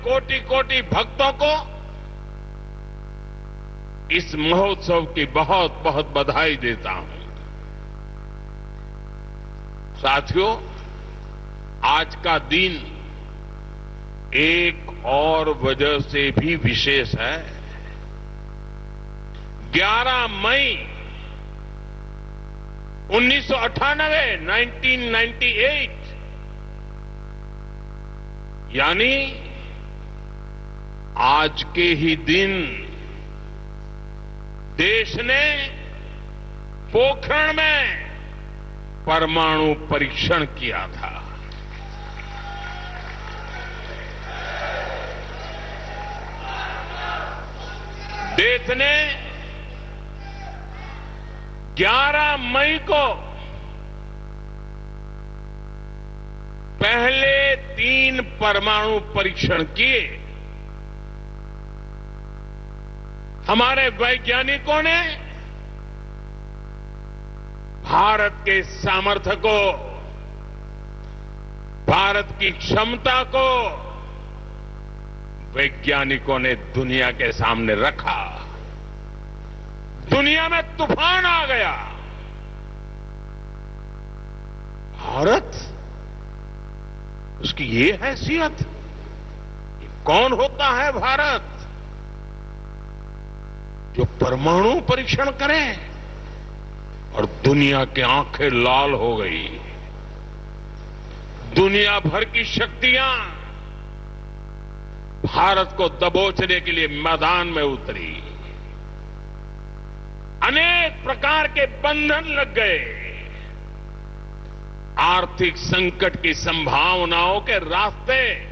कोटि कोटि भक्तों को इस महोत्सव की बहुत बहुत बधाई देता हूं। साथियों, आज का दिन एक और वजह से भी विशेष है। 11 मई 1998 यानी आज के ही दिन देश ने पोखरण में परमाणु परीक्षण किया था। देश ने 11 मई को पहले 3 परमाणु परीक्षण किए। हमारे वैज्ञानिकों ने भारत के सामर्थ्य को, भारत की क्षमता को वैज्ञानिकों ने दुनिया के सामने रखा। दुनिया में तूफान आ गया। भारत, उसकी ये हैसियत, कौन होता है भारत जो परमाणु परीक्षण करे? और दुनिया की आंखें लाल हो गई। दुनिया भर की शक्तियां भारत को दबोचने के लिए मैदान में उतरी। अनेक प्रकार के बंधन लग गए। आर्थिक संकट की संभावनाओं के रास्ते